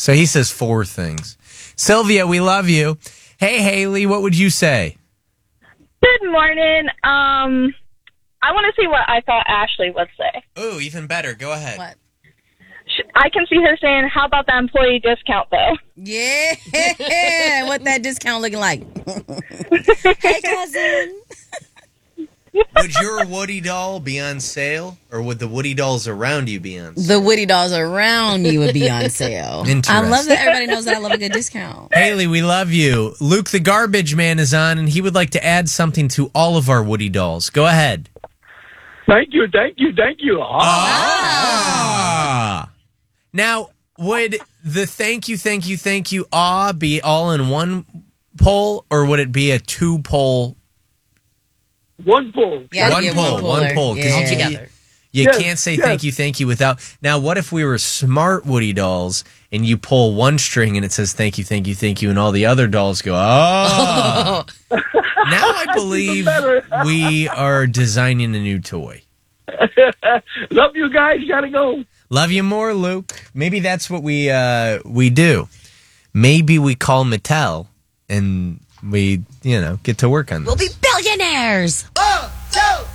So he says 4 things. Sylvia, we love you. Hey, Haley, what would you say? Good morning. I want to see what I thought Ashley would say. Ooh, even better. Go ahead. What? I can see her saying, how about that employee discount, though? Yeah. What that discount looking like? Hey, cousin. Would your Woody doll be on sale, or would the Woody dolls around you be on sale? The Woody dolls around you would be on sale. Interesting. I love that everybody knows that I love a good discount. Haley, we love you. Luke the garbage man is on, and he would like to add something to all of our Woody dolls. Go ahead. Thank you. Now, would the thank you be all in one poll, or would it be a 2-poll? One pull. Yeah, One poll. 'Cause Yeah. Together. You Yes, can't say yes. thank you without. Now, what if we were smart Woody dolls and you pull one string and it says thank you, and all the other dolls go, oh. Now I believe we are designing a new toy. Love you guys. Gotta go. Love you more, Luke. Maybe that's what we do. Maybe we call Mattel and we, get to work on this. We'll be billionaires. 1, 2,